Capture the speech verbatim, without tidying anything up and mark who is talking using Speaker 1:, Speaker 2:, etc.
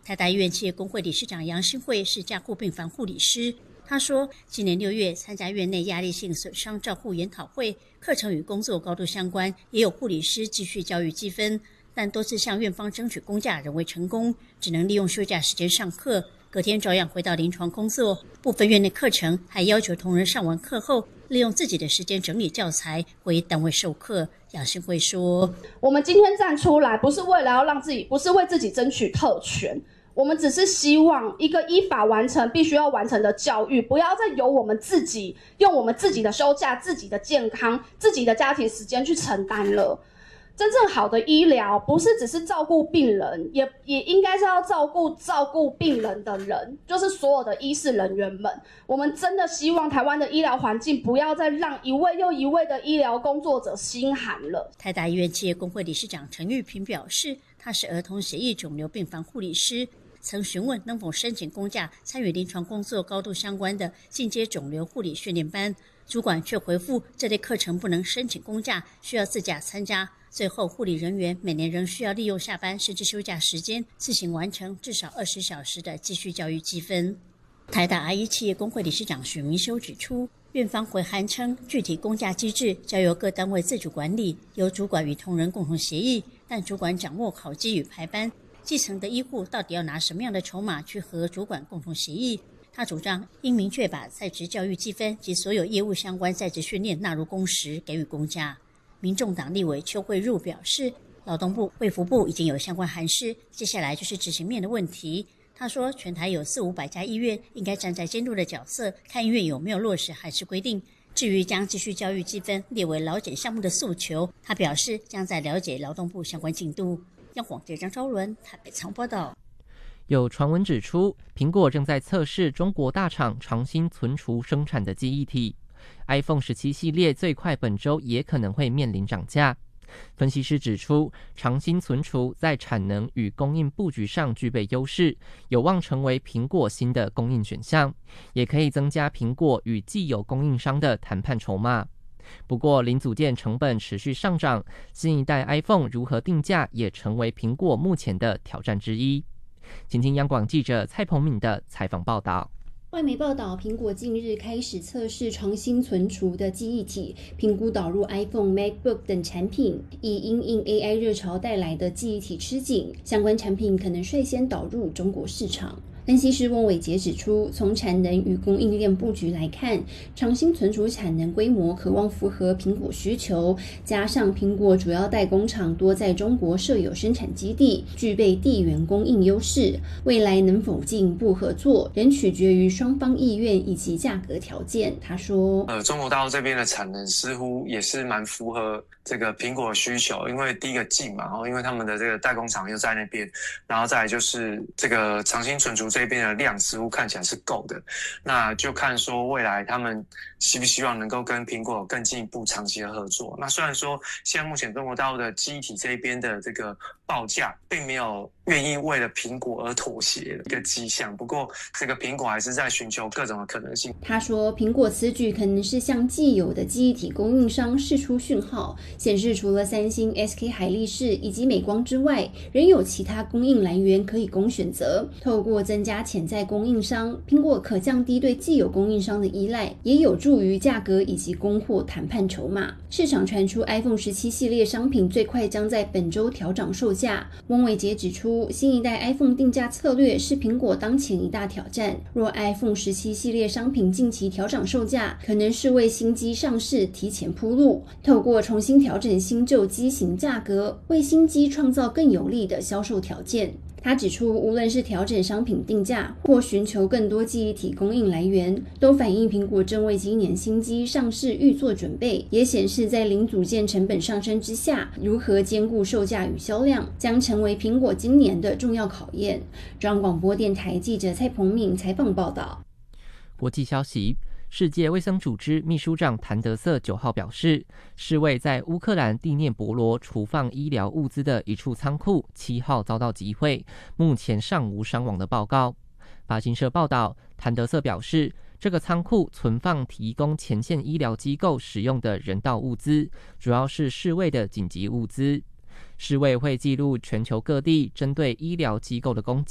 Speaker 1: 台大医院企业工会理事长杨新慧是加护病房护理师，他说，今年六月参加院内压力性损伤照护研讨会，课程与工作高度相关，也有护理师继续教育积分，但多次向院方争取公假仍未成功，只能利用休假时间上课，隔天照样回到临床工作。部分院内课程还要求同仁上完课后，利用自己的时间整理教材，回单位授课。杨新慧说，
Speaker 2: 我们今天站出来，不是为了要让自己，不是为自己争取特权，我们只是希望一个依法完成必须要完成的教育，不要再由我们自己用我们自己的休假、自己的健康、自己的家庭时间去承担了。真正好的医疗不是只是照顾病人，也也应该是要照顾照顾病人的人，就是所有的医事人员们。我们真的希望台湾的医疗环境不要再让一位又一位的医疗工作者心寒了。
Speaker 1: 台大医院企业工会理事长陈玉萍表示，他是儿童血液肿瘤病房护理师，曾询问能否申请公假参与临床工作高度相关的进阶肿瘤护理训练班，主管却回复这类课程不能申请公假，需要自假参加。最后，护理人员每年仍需要利用下班甚至休假时间，自行完成至少二十小时的继续教育积分。台大牙医企业工会理事长许明修指出，院方回函称，具体公假机制交由各单位自主管理，由主管与同仁共同协议，但主管掌握考绩与排班，基层的医护到底要拿什么样的筹码去和主管共同协议？他主张应明确把在职教育积分及所有业务相关在职训练纳入公时，给予公假。民众党立委邱慧入表示，劳动部、卫福部已经有相关函释，接下来就是执行面的问题。他说，全台有四五百家医院，应该站在监督的角色，看医院有没有落实函释规定。至于将继续教育积分列为劳检项目的诉求，他表示将在了解劳动部相关进度。央广记者张昭伦台北采访报道。
Speaker 3: 有传闻指出，苹果正在测试中国大厂长鑫存储生产的记忆体。iPhone 十七系列最快本周也可能会面临涨价。分析师指出，长鑫存储在产能与供应布局上具备优势，有望成为苹果新的供应选项，也可以增加苹果与既有供应商的谈判筹码。不过，零组件成本持续上涨，新一代 iPhone 如何定价也成为苹果目前的挑战之一。请听央广记者蔡鹏敏的采访报道。
Speaker 4: 外媒报道，苹果近日开始测试长鑫存储的记忆体，评估导入 iPhone、MacBook 等产品，以因应 A I 热潮带来的记忆体吃紧，相关产品可能率先导入中国市场。分析师翁伟杰指出，从产能与供应链布局来看，长鑫存储产能规模可望符合苹果需求，加上苹果主要代工厂多在中国设有生产基地，具备地缘供应优势，未来能否进一步合作，仍取决于双方意愿以及价格条件。他说，
Speaker 5: 呃，中国大陆这边的产能似乎也是蛮符合这个苹果的需求，因为第一个近嘛，然后因为他们的这个代工厂又在那边，然后再来就是这个长鑫存储这边的量似乎看起来是够的，那就看说未来他们希不希望能够跟苹果更进一步长期的合作。那虽然说现在目前中国大陆的记忆体这边的这个报价并没有愿意为了苹果而妥协的一个迹象，不过这个苹果还是在寻求各种的可能性。
Speaker 4: 他说，苹果此举可能是向既有的记忆体供应商释出讯号，显示除了三星、S K 海力士以及美光之外，仍有其他供应来源可以供选择。透过增加潜在供应商，苹果可降低对既有供应商的依赖，也有助于价格以及供货谈判筹码。市场传出 iPhone 十七系列商品最快将在本周调涨售价。翁伟杰指出，新一代 iPhone 定价策略是苹果当前一大挑战。若 iPhone 十七系列商品近期调涨售价，可能是为新机上市提前铺路，透过重新调整新旧机型价格，为新机创造更有利的销售条件。他指出，无论是调整商品定价或寻求更多记忆体供应来源，都反映苹果正为今年新机上市预做准备，也显示在零组件成本上升之下，如何兼顾售价与销量，将成为苹果今年的重要考验。中央广播电台记者蔡鹏敏采访报道。
Speaker 3: 国际消息，世界卫生组织秘书长谭德瑟九号表示，世卫在乌克兰第聂伯罗储放医疗物资的一处仓库七号遭到击毁，目前尚无伤亡的报告。法新社报道，谭德瑟表示，这个仓库存放提供前线医疗机构使用的人道物资，主要是世卫的紧急物资。世卫会记录全球各地针对医疗机构的攻击。